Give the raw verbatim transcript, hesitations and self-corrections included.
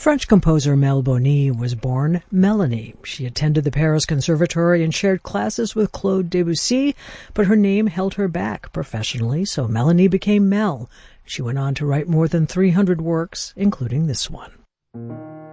French composer Mel Boni was born Melanie. She attended the Paris Conservatory and shared classes with Claude Debussy, but her name held her back professionally, so Melanie became Mel. She went on to write more than three hundred works, including this one.